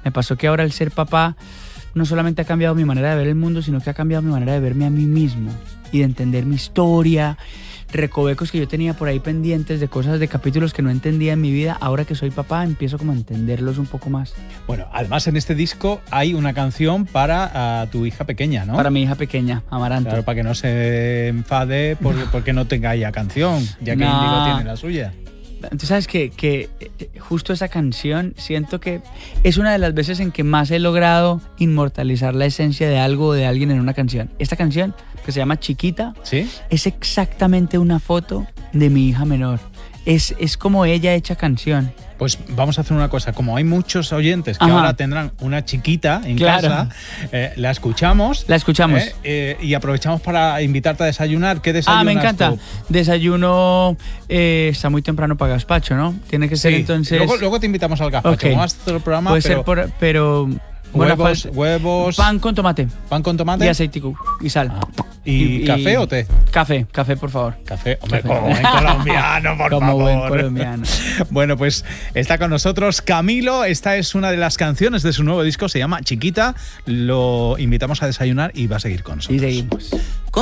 Me pasó que ahora el ser papá no solamente ha cambiado mi manera de ver el mundo, sino que ha cambiado mi manera de verme a mí mismo y de entender mi historia, recovecos que yo tenía por ahí pendientes de cosas, de capítulos que no entendía en mi vida. Ahora que soy papá empiezo como a entenderlos un poco más. Bueno, además en este disco hay una canción para tu hija pequeña, ¿no? Para mi hija pequeña, Amaranto. Claro, para que no se enfade porque no tenga ella canción, ya que Índigo tiene la suya. Tú sabes que justo esa canción siento que es una de las veces en que más he logrado inmortalizar la esencia de algo o de alguien en una canción. Esta canción, que se llama Chiquita, ¿sí? Es exactamente una foto de mi hija menor. Es como ella hecha canción. Pues vamos a hacer una cosa, como hay muchos oyentes que ahora tendrán una chiquita en casa, la escuchamos. La escuchamos. Y aprovechamos para invitarte a desayunar. ¿Qué desayunas? Me encanta. Tú? Desayuno, está muy temprano para gazpacho, ¿no? Tiene que ser entonces... Luego te invitamos al gazpacho. Okay. Vamos a hacer el programa, puede ser pero huevos... Pan con tomate. Pan con tomate. Y aceitico y sal. ¿Y café o té? Café, por favor. Café, hombre, como buen colombiano, por favor. Como buen colombiano. Bueno, pues está con nosotros Camilo. Esta es una de las canciones de su nuevo disco, se llama Chiquita. Lo invitamos a desayunar y va a seguir con nosotros. Y seguimos.